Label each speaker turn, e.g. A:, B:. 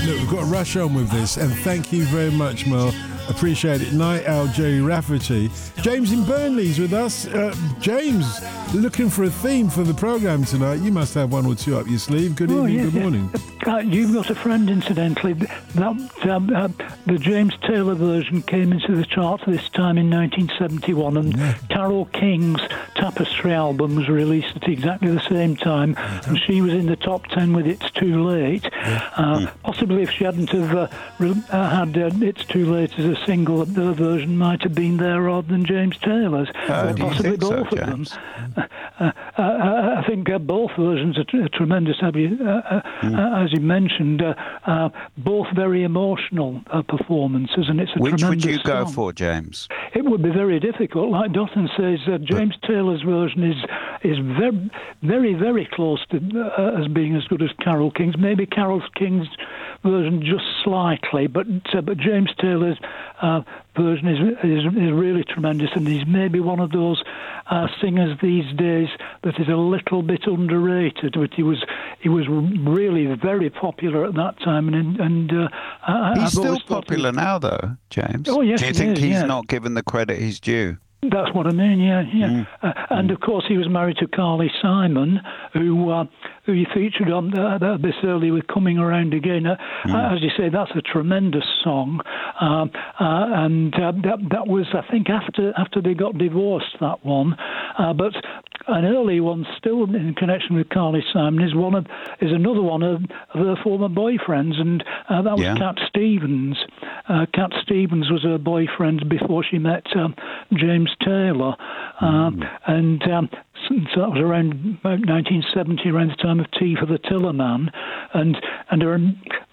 A: Look, we've got to rush on with this, and thank you very much, Mel. Appreciate it. Night Owl Jerry Rafferty. James in Burnley's with us. James, looking for a theme for the programme tonight. You must have one or two up your sleeve. Good evening,
B: yes,
A: good morning.
B: You've got a friend, incidentally. The James Taylor version came into the charts this time in 1971, and Carole King's Tapestry album was released at exactly the same time, and she was in the top 10 with It's Too Late. Possibly if she hadn't have had It's Too Late as a single, the version might have been there rather than James Taylor's.
C: Possibly both of them.
B: I think both versions are tremendous, as you mentioned. Both very emotional performances, and it's a tremendous
C: Which would you go
B: song.
C: for, James?
B: It would be very difficult. Like Dotton says, James Taylor's version is very, very, very close to as being as good as Carole King's. Maybe Carole King's version just slightly, but James Taylor's version is really tremendous, and he's maybe one of those singers these days that is a little bit underrated. But he was really very popular at that time, and
C: he's still popular now, though, James.
B: Oh yes,
C: do you think he's
B: yeah.
C: not given the credit he's due?
B: That's what I mean, yeah. And of course, he was married to Carly Simon, who he featured on this earlier with "Coming Around Again." As you say, that's a tremendous song, and that was, I think, after they got divorced. That one, but an early one, still in connection with Carly Simon, is another one of her former boyfriends, and that was Cat Stevens. Cat Stevens was her boyfriend before she met James Taylor, and so that was around about 1970, around the time of Tea for the Tillerman, and